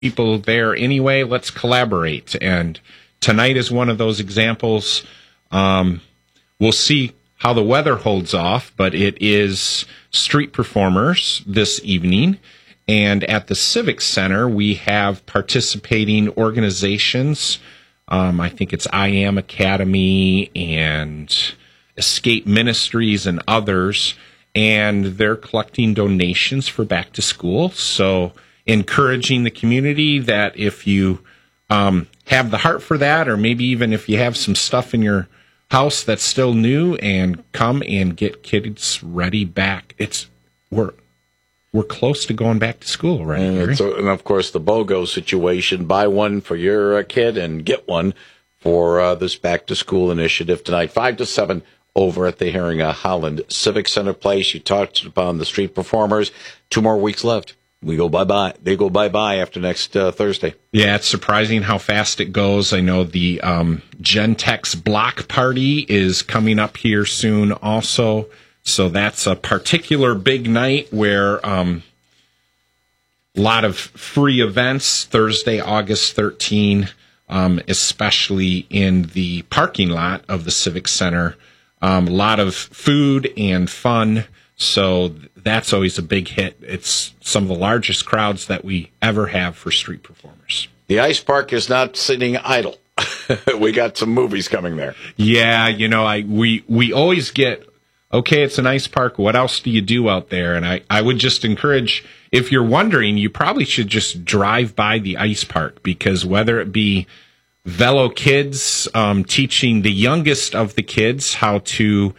people there anyway. Let's collaborate. And tonight is one of those examples. We'll see how the weather holds off, but it is street performers this evening. And at the Civic Center, we have participating organizations. I think it's I Am Academy and Escape Ministries and others. And they're collecting donations for back to school. So encouraging the community that if you have the heart for that, or maybe even if you have some stuff in your house that's still new, and come and get kids ready back. We're close to going back to school already. And of course, the BOGO situation: buy one for your kid and get one for this back to school initiative tonight, 5 to 7, over at the Herring-Holland Civic Center Place. You talked about the street performers. 2 more weeks left. We go bye-bye. They go bye-bye after next Thursday. Yeah, it's surprising how fast it goes. I know the Gentex block party is coming up here soon also. So that's a particular big night where a lot of free events Thursday, August 13, especially in the parking lot of the Civic Center. A lot of food and fun. So that's always a big hit. It's some of the largest crowds that we ever have for street performers. The Ice Park is not sitting idle. We got some movies coming there. Yeah, we always get, okay, it's an ice park. What else do you do out there? And I would just encourage, if you're wondering, you probably should just drive by the ice park, because whether it be Velo Kids teaching the youngest of the kids how to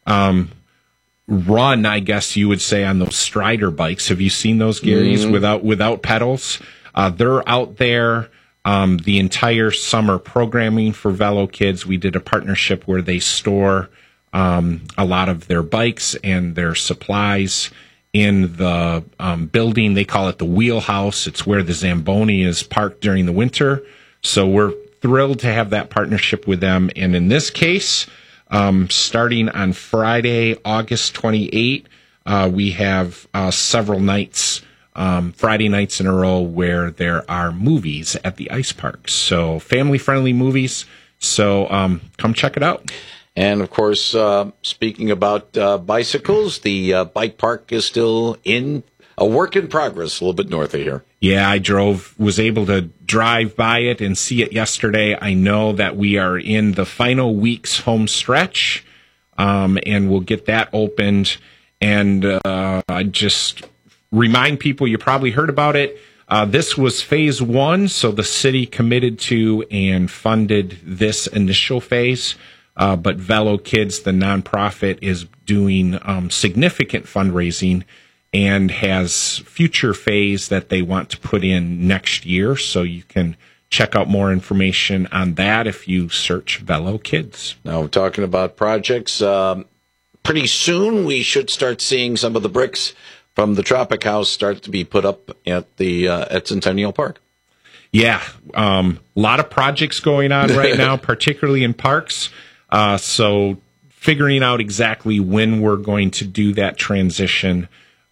run, I guess you would say, on those Strider bikes. Have you seen those, Gary's, without pedals? They're out there the entire summer programming for Velo Kids. We did a partnership where they store a lot of their bikes and their supplies in the building. They call it the Wheelhouse. It's where the Zamboni is parked during the winter. So we're thrilled to have that partnership with them. And in this case, starting on Friday, August 28, we have several nights, Friday nights in a row, where there are movies at the ice park. So family-friendly movies. So come check it out. And, of course, speaking about bicycles, the bike park is still in a work in progress a little bit north of here. Yeah, I was able to drive by it and see it yesterday. I know that we are in the final week's home stretch, and we'll get that opened. And I just remind people, you probably heard about it. This was phase 1, so the city committed to and funded this initial phase. But Velo Kids, the nonprofit, is doing significant fundraising and has future phase that they want to put in next year. So you can check out more information on that if you search Velo Kids. Now, we're talking about projects. Pretty soon we should start seeing some of the bricks from the Tropic House start to be put up at at Centennial Park. Yeah, a lot of projects going on right now, particularly in parks. So figuring out exactly when we're going to do that transition.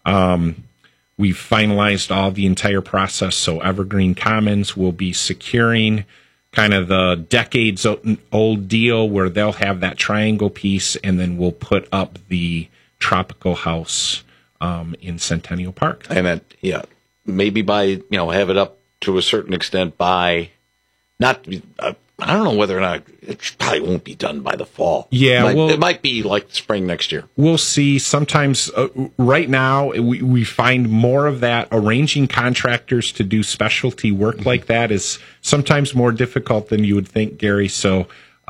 We've finalized all the entire process. So Evergreen Commons will be securing kind of the decades old deal where they'll have that triangle piece, and then we'll put up the Tropical House in Centennial Park. And that, maybe by, have it up to a certain extent by not I don't know whether or not it probably won't be done by the fall. Yeah, it might be like spring next year. We'll see. Sometimes right now we find more of that. Arranging contractors to do specialty work like that is sometimes more difficult than you would think, Gary. So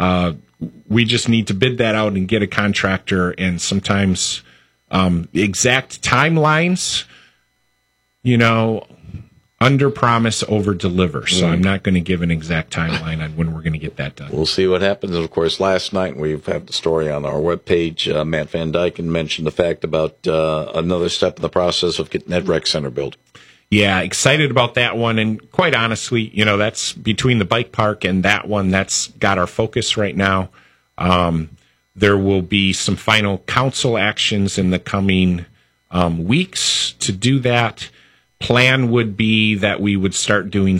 we just need to bid that out and get a contractor. And sometimes exact timelines, under promise, over deliver. So I'm not going to give an exact timeline on when we're going to get that done. We'll see what happens. And of course, last night we've had the story on our webpage. Matt Van Dyken mentioned the fact about another step in the process of getting that rec center built. Yeah, excited about that one. And quite honestly, that's between the bike park and that one, that's got our focus right now. There will be some final council actions in the coming weeks to do that. plan would be that we would start doing